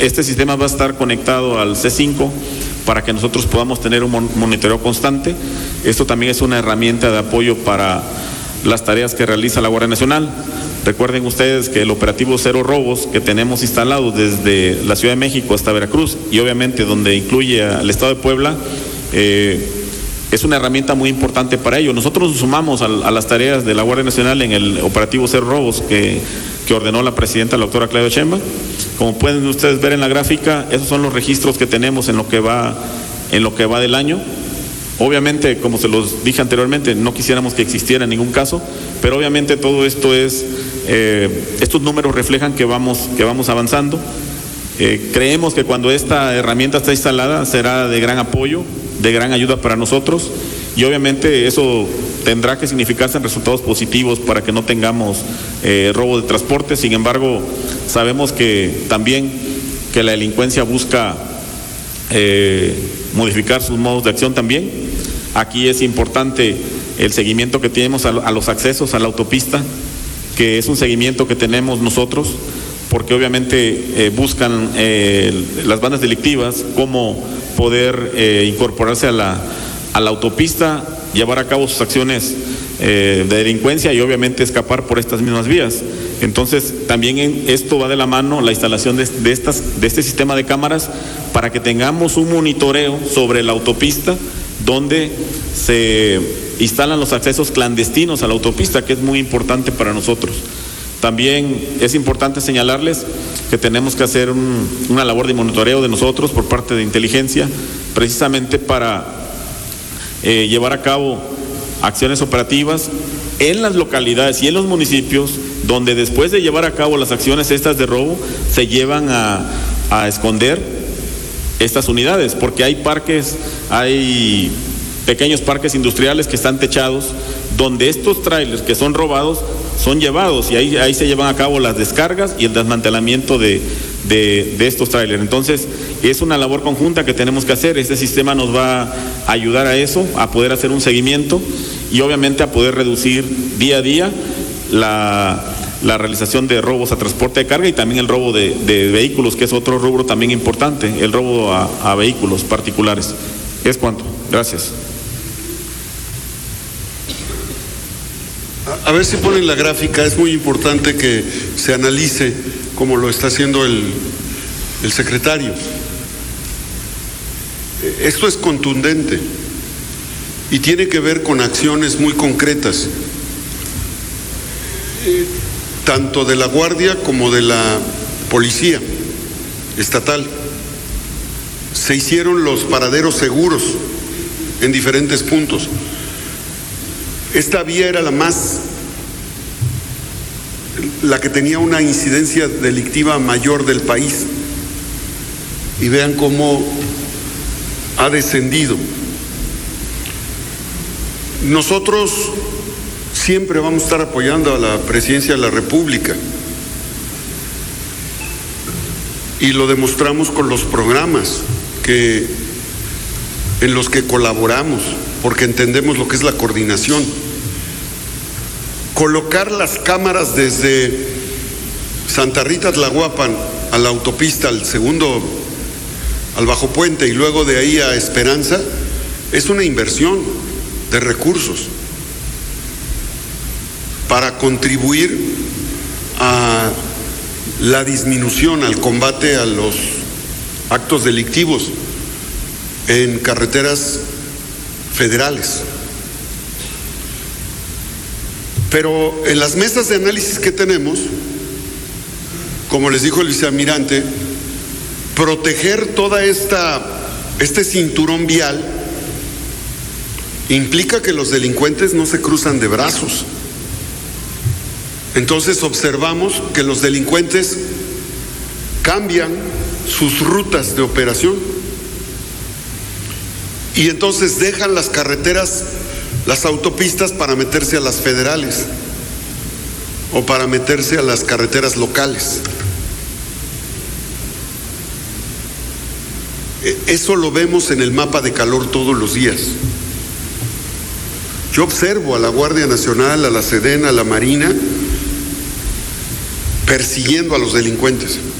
este sistema va a estar conectado al C5 para que nosotros podamos tener un monitoreo constante. Esto también es una herramienta de apoyo para las tareas que realiza la Guardia Nacional. Recuerden ustedes que el operativo Cero Robos que tenemos instalado desde la Ciudad de México hasta Veracruz y obviamente donde incluye al Estado de Puebla, es una herramienta muy importante para ello. Nosotros nos sumamos a las tareas de la Guardia Nacional en el operativo Cero Robos que ordenó la presidenta, la doctora Claudia Sheinbaum. Como pueden ustedes ver en la gráfica, esos son los registros que tenemos en lo que va del año. Obviamente, como se los dije anteriormente, no quisiéramos que existiera en ningún caso, pero obviamente todo esto estos números reflejan que vamos avanzando. Creemos que cuando esta herramienta está instalada será de gran apoyo, de gran ayuda para nosotros, y obviamente eso tendrá que significarse en resultados positivos para que no tengamos robo de transporte. Sin embargo, sabemos que también que la delincuencia busca modificar sus modos de acción también. Aquí es importante el seguimiento que tenemos a los accesos a la autopista, que es un seguimiento que tenemos nosotros, porque obviamente buscan las bandas delictivas cómo poder incorporarse a la autopista, llevar a cabo sus acciones de delincuencia y obviamente escapar por estas mismas vías. Entonces también esto va de la mano la instalación de este sistema de cámaras para que tengamos un monitoreo sobre la autopista donde se instalan los accesos clandestinos a la autopista, que es muy importante para nosotros. También es importante señalarles que tenemos que hacer una labor de monitoreo de nosotros por parte de inteligencia, precisamente para llevar a cabo acciones operativas en las localidades y en los municipios donde después de llevar a cabo las acciones estas de robo se llevan a esconder estas unidades, porque hay pequeños parques industriales que están techados donde estos trailers que son robados son llevados y ahí se llevan a cabo las descargas y el desmantelamiento de estos trailers. Entonces es una labor conjunta que tenemos que hacer. Este sistema nos va a ayudar a eso, a poder hacer un seguimiento y obviamente a poder reducir día a día la realización de robos a transporte de carga y también el robo de vehículos, que es otro rubro también importante, el robo a vehículos particulares. Es cuanto. Gracias. A ver si ponen la gráfica. Es muy importante que se analice como lo está haciendo el secretario. Esto es contundente y tiene que ver con acciones muy concretas, tanto de la Guardia como de la Policía Estatal. Se hicieron los paraderos seguros en diferentes puntos. Esta vía era la que tenía una incidencia delictiva mayor del país. Y vean cómo ha descendido. Nosotros siempre vamos a estar apoyando a la Presidencia de la República. Y lo demostramos con los programas en los que colaboramos, porque entendemos lo que es la coordinación. Colocar las cámaras desde Santa Rita Tlahuapan a la autopista, al Bajo Puente y luego de ahí a Esperanza, es una inversión de recursos para contribuir a la disminución, al combate a los actos delictivos en carreteras federales. Pero en las mesas de análisis que tenemos, como les dijo el vicealmirante, proteger toda este cinturón vial implica que los delincuentes no se cruzan de brazos. Entonces observamos que los delincuentes cambian sus rutas de operación y entonces dejan las carreteras, las autopistas para meterse a las federales o para meterse a las carreteras locales. Eso lo vemos en el mapa de calor todos los días. Yo observo a la Guardia Nacional, a la Sedena, a la Marina persiguiendo a los delincuentes.